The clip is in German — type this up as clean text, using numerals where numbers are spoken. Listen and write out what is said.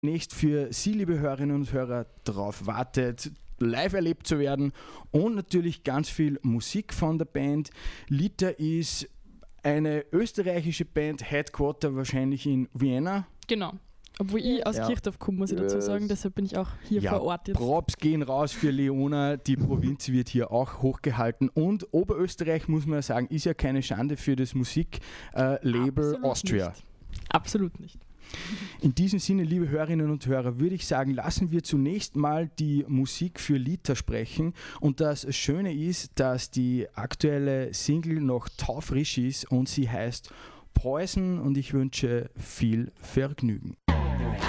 Nächst für Sie, liebe Hörerinnen und Hörer, darauf wartet, live erlebt zu werden und natürlich ganz viel Musik von der Band. Lita ist eine österreichische Band, Headquarter wahrscheinlich in Vienna. Genau. Obwohl ich aus Kirchdorf komme, muss ich dazu sagen, deshalb bin ich auch hier vor Ort jetzt. Props gehen raus für Leona, die Provinz wird hier auch hochgehalten und Oberösterreich, muss man sagen, ist ja keine Schande für das Musiklabel Austria. Nicht. Absolut nicht. In diesem Sinne, liebe Hörerinnen und Hörer, würde ich sagen, lassen wir zunächst mal die Musik für Lita sprechen. Und das Schöne ist, dass die aktuelle Single noch taufrisch ist und sie heißt Poison und ich wünsche viel Vergnügen.